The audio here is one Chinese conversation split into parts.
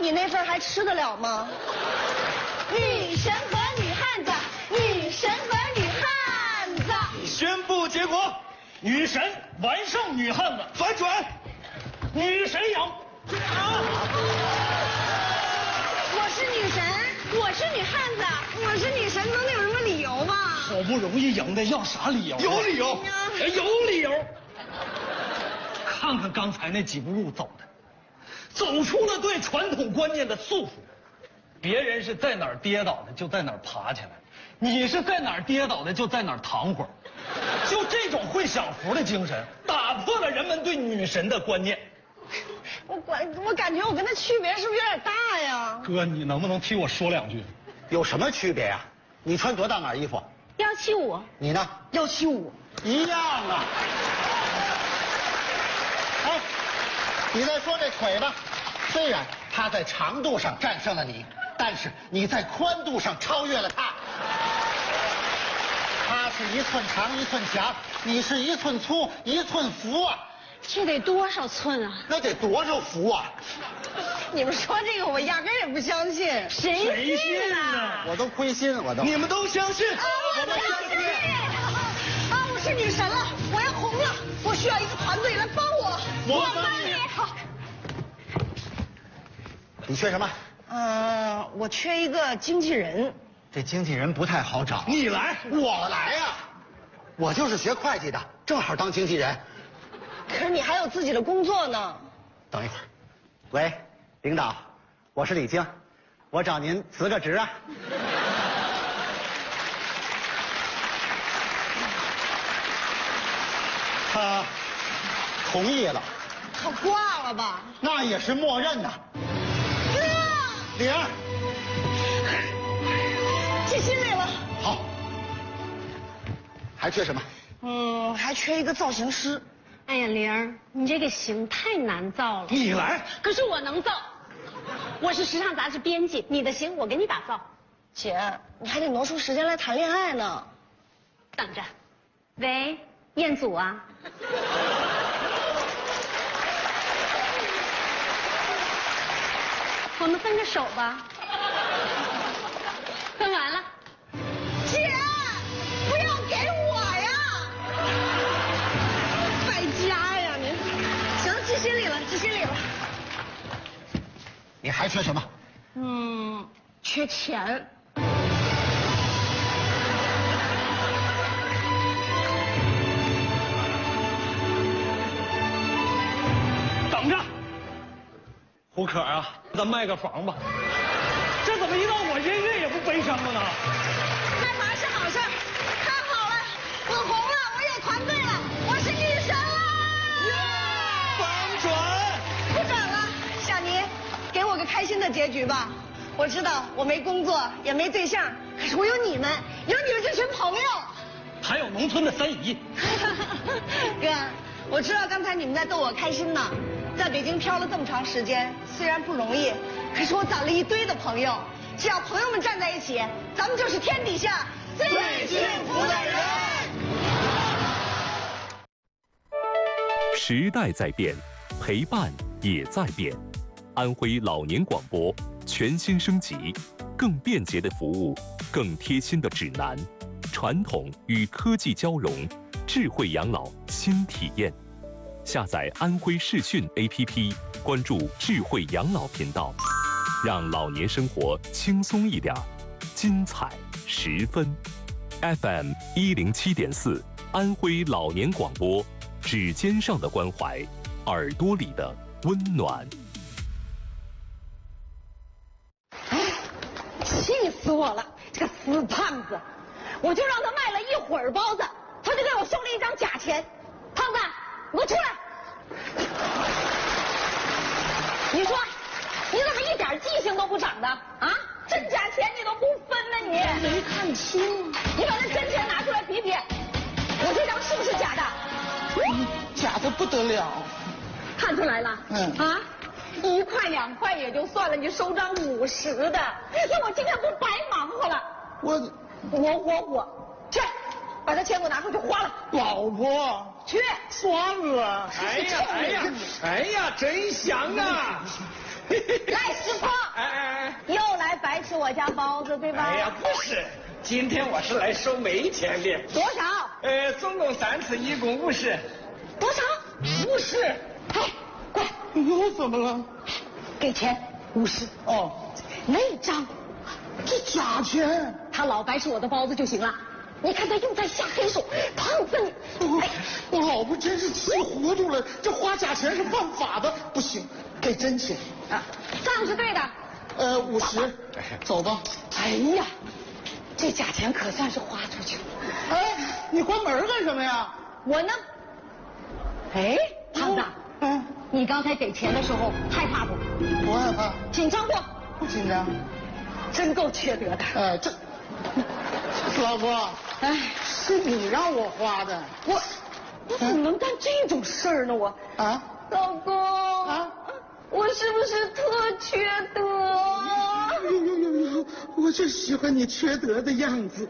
你那份还吃得了吗？女神和女汉子，女神和女汉子。 宣布结果，女神完胜女汉子，反转，女神赢。 我是女神，我是女汉子，我是女神，能有什么理由吗？ 好不容易赢的，要啥理由？ 有理由， 有理由。看看刚才那几步路走的，走出了对传统观念的束缚。别人是在哪儿跌倒的就在哪儿爬起来，你是在哪儿跌倒的就在哪儿躺会儿。就这种会享福的精神，打破了人们对女神的观念。 我感觉我跟他区别是不是有点大呀？ 哥，你能不能替我说两句？ 有什么区别呀？你穿多大码衣服 175， 你呢 175， 一样啊。哎，你再说这腿吧，虽然他在长度上战胜了你，但是你在宽度上超越了他。他是1寸长1寸强，你是1寸粗1寸浮啊。 这得多少寸啊？ 那得多少伏啊！ 你们说这个我压根儿也不相信，谁信啊？ 我都亏心，我都。 你们都相信？ 我们相信。啊，我是女神了，我要红了，我需要一个团队来帮我。 我帮你。 好。 你缺什么？ 我缺一个经纪人。 这经纪人不太好找。 你来， 我来呀！我就是学会计的，正好当经纪人。 可是你还有自己的工作呢。 等一会儿，喂，领导，我是李菁，我找您辞个职啊。他同意了。 他挂了吧？ 那也是默认的。玲儿， 记心里了。 好。还缺什么？ 还缺一个造型师。 哎呀，玲儿，你这个型太难造了。 你来。 可是我能造，我是时尚杂志编辑，你的型我给你打造。 姐，你还得挪出时间来谈恋爱呢。 等着。喂，彦祖啊。我们分个手吧。分完了。 姐，不要给我呀！败家呀你！行，记心里了，记心里了。 你还缺什么？ 缺钱。 等着。胡可啊，咱卖个房吧。这怎么一到我音乐也不悲伤了呢？ 卖房是好事儿，太好了，我红了，我有团队了，我是女神了！ 反转！ 不转了，小妮，给我个开心的结局吧。我知道我没工作，也没对象，可是我有你们，有你们这群朋友。 还有农村的三姨。 哥，我知道刚才你们在逗我开心呢。在北京漂了这么长时间，虽然不容易，可是我攒了一堆的朋友。只要朋友们站在一起，咱们就是天底下最幸福的人。 时代在变，陪伴也在变。安徽老年广播全新升级，更便捷的服务，更贴心的指南，传统与科技交融，智慧养老新体验。下载安徽视讯 APP， 关注智慧养老频道，让老年生活轻松一点，精彩十分。FM 107.4，安徽老年广播，指尖上的关怀，耳朵里的温暖。 气死我了！这个死胖子，我就让他卖了一会儿包子，他就给我收了一张假钱。胖子，你给我出来！你说，你怎么一点记性都不长的啊？真假钱你都不分呢你？没看清。你把那真钱拿出来比比，我这张是不是假的？ 假的不得了。 看出来了？啊，1块2块也就算了，你收张50的，那我今天不白忙活了？我，去，把这钱给我拿回去花了。 老婆， 去， 算了。 哎呀，真香啊！ 来，10块。 我家包子对吧？ 哎呀，不是，今天我是来收煤钱的。 多少？ 总共3次，一共50。 多少 ？50。 哎，乖， 又怎么了？ 给钱50。 哦， 那张， 这假钱。 他老白吃我的包子就行了。你看他又在下黑手，胖死你！ 我老婆真是气糊涂了，这花假钱是犯法的，不行，给真钱。 啊，账是对的。 50，走吧。 哎呀，这假钱可算是花出去了。 哎，你关门干什么呀？ 我呢？哎，胖子，你刚才给钱的时候害怕不？ 不害怕。 紧张不？ 不紧张。 真够缺德的。 这，老婆， 哎， 是你让我花的。 我怎么能干这种事儿呢？我啊， 老公啊， 我是不是特缺德？ 呦，我就喜欢你缺德的样子。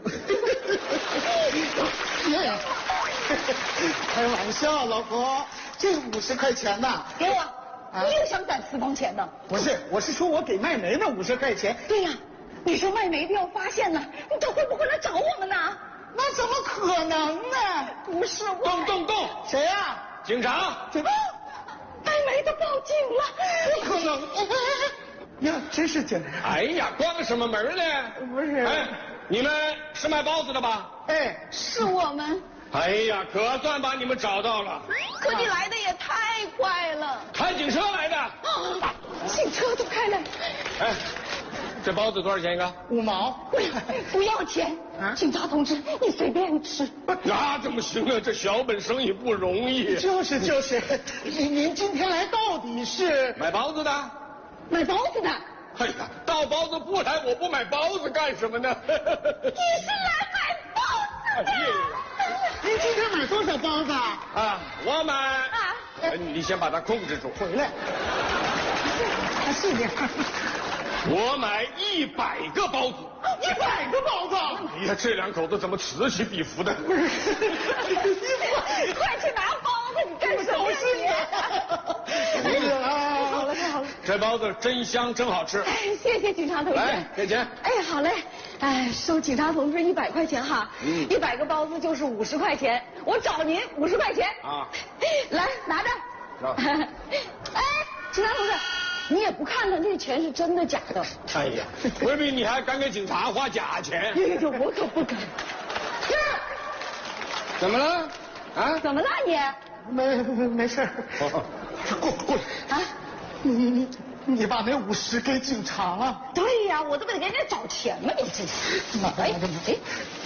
开玩笑，老婆，这50块钱呐， 给我，你又想攒私房钱呢？ 不是，我是说我给卖煤的50块钱。 对呀，你说卖煤的要发现了，他会不会来找我们呢？ 那怎么可能呢？ 不是我。 动！ 谁呀？ 警察！ 卖煤的报警了！ 不可能！呀，真是警察！ 哎呀，关个什么门呢？ 不是。 哎，你们是卖包子的吧？ 哎， 是我们。 哎呀，可算把你们找到了。 可你来的也太快了。 开警车来的。 警车都开了。 哎，这包子多少钱一个 ？5毛。 不要钱。警察同志，你随便吃。 那怎么行啊？这小本生意不容易。 就是，您今天来到底是买包子的？ 买包子的。 哎呀，到包子铺来，我不买包子干什么呢？ 你是来买包子的。 您今天买多少包子啊？我买。你先把它控制住。 回来。是的。 我买100个包子。 100个包子！ 哎呀，这2口子怎么此起彼伏的？ 快去拿包子，你干什么呀？好了。 这包子真香，真好吃。 哎，谢谢警察同志。 来，给钱。 哎，好嘞。哎，收警察同志100块钱哈。100个包子就是50块钱，我找您50块钱。 啊。 来，拿着。哎，警察同志。你也不看看这钱是真的假的？ 哎呀，未必你还敢给警察花假钱？ 呦，我可不敢。 怎么了？啊？ 怎么了你？ 没事。过来。啊？你把那50给警察了？ 对呀，我这不得给人家找钱吗？你这是。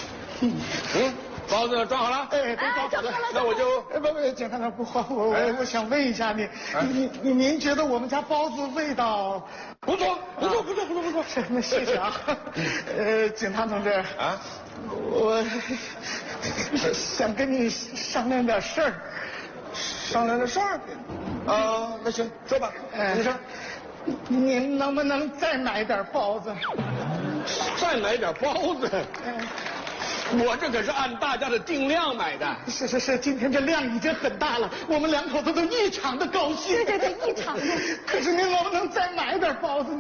包子装好了。 装好了。 那我就不，警察不慌，我想问一下您觉得我们家包子味道不错。 那谢谢啊。警察同志啊，我想跟你商量点事儿。 商量点事儿？那行，说吧。你说， 您能不能再买点包子？ 再买点包子？我这可是按大家的定量买的。 是，今天这量已经很大了，我们2口子都异常的高兴。 对，异常的。 可是您能不能再买点包子呢？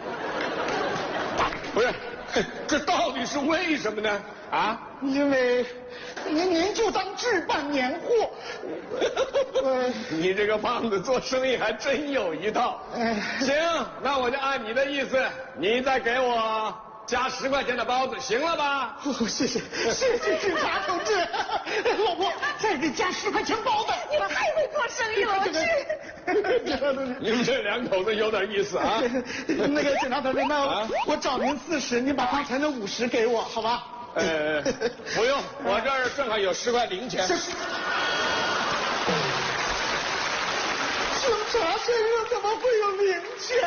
不是，这到底是为什么呢？啊？ 因为您就当置办年货。 你这个胖子做生意还真有一套。行，那我就按你的意思，你再给我加10块钱的包子，行了吧？ 谢谢警察同志。老婆，再给加10块钱包子。 你们太会做生意了，我去。 你们这2口子有点意思啊。 那个警察同志，那我找您40，您把刚才那50给我，好吧？ 不用，我这儿正好有10块零钱。 警察身上怎么会有零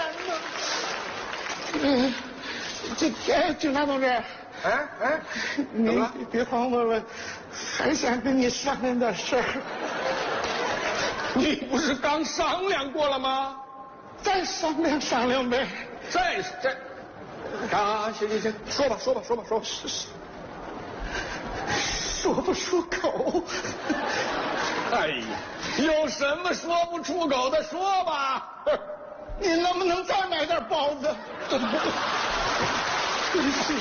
钱呢？警察同志。您别慌我还想跟你商量点事儿。 你不是刚商量过了吗？ 再商量呗。 再，行，说吧。 说不出口。 哎呀，有什么说不出口的说吧。 您能不能再买点包子？ 真是。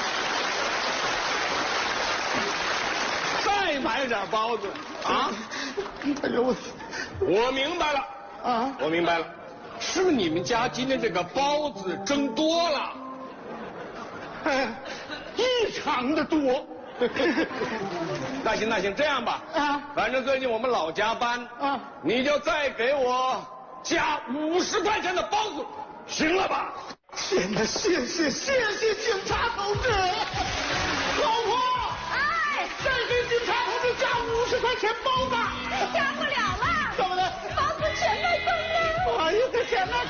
再买点包子啊！ 哎呦我明白了啊！ 我明白了，是不是你们家今天这个包子蒸多了？ 哎，异常的多。 那行，这样吧，反正最近我们老加班，你就再给我加50块钱的包子，行了吧？ 天哪，谢谢警察同志！老婆， 哎， 再给警察同志加50块钱包吧。 加不了了， 怎么了？ 包子全卖光了。 哎呀，这天哪！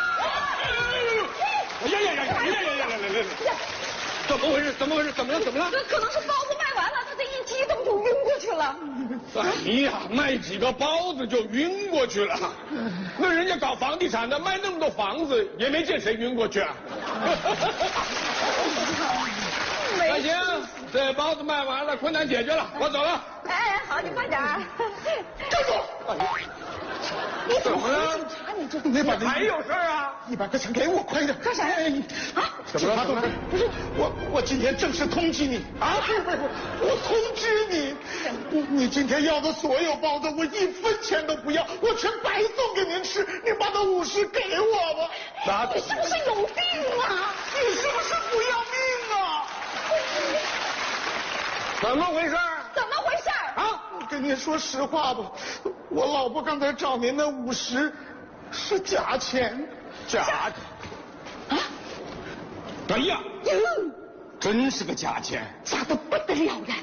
呀！怎么回事？怎么了？ 可能是包子卖完了，他这一激动就晕过去了。 哎呀，卖几个包子就晕过去了？那人家搞房地产的卖那么多房子，也没见谁晕过去啊。那行，这包子卖完了，困难解决了，我走了。 哎，好，你快点儿。 站住！ 你怎么了？ 你把还有事啊 ？100块钱给我，快点！ 干啥呀？ 警察同志，不是我今天正式通缉你啊！不是，我通知你，你今天要的所有包子，我1分钱都不要，我全白送给您吃，你把那50给我吧。 你是不是有病啊？ 你是不是不要命啊？ 怎么回事？ 怎么回事啊！我跟您说实话吧，我老婆刚才找您那50是假钱。 假的？啊！哎呀，真是个假钱， 假的不得了了。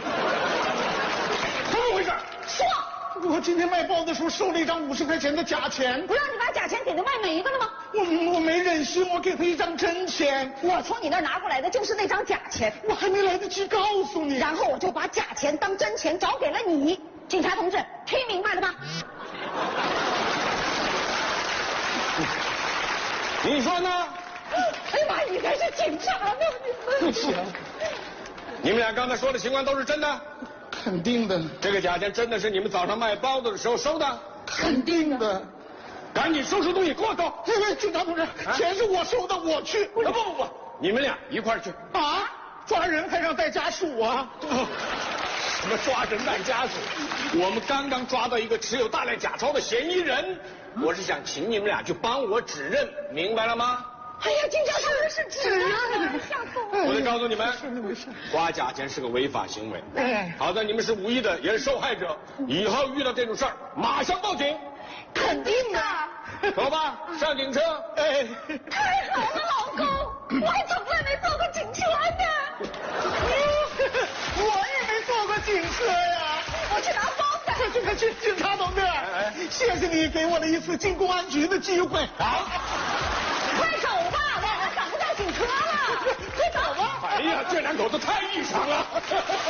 怎么回事？ 说， 我今天卖包的时候收了一张50块钱的假钱， 不让你把假钱给他卖没的了吗？ 我没忍心，我给他一张真钱。 我从你那儿拿过来的就是那张假钱， 我还没来得及告诉你， 然后我就把假钱当真钱找给了你。警察同志，听明白了吗？ 你说呢？ 哎呀妈，你才是警察呢！ 不行， 你们俩刚才说的情况都是真的？ 肯定的， 这个假钱真的是你们早上卖包子的时候收的？ 肯定的。 赶紧收拾东西，给我走！ 警察同志，钱是我收的，我去。 不，你们俩一块儿去。 啊？抓人还让带家属啊？ 什么抓人带家属？我们刚刚抓到一个持有大量假钞的嫌疑人，我是想请你们俩去帮我指认，明白了吗？ 哎呀，警察同志是指认啊，吓死我！ 我得告诉你们， 没事。 刮假钱是个违法行为。 哎， 好在你们是无意的，也是受害者，以后遇到这种事儿马上报警。 肯定的。 走吧，上警车。 哎， 太好了，老公，我还从来没坐过警车呢。 我也没坐过警车呀。 我去拿包子。 快去，警察同志，谢谢你给我了一次进公安局的机会。 好， 快走吧，我找不到警车了。快走吧。 哎呀，这两口子太异常了。